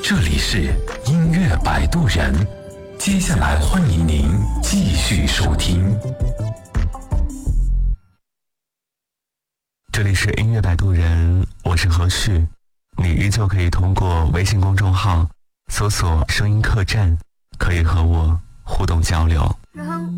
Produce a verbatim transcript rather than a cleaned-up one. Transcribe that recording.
这里是音乐摆渡人，接下来欢迎您继续收听。 这里是音乐摆渡人，我是何旭，你依旧可以通过微信公众号搜索声音客栈，可以和我互动交流。 让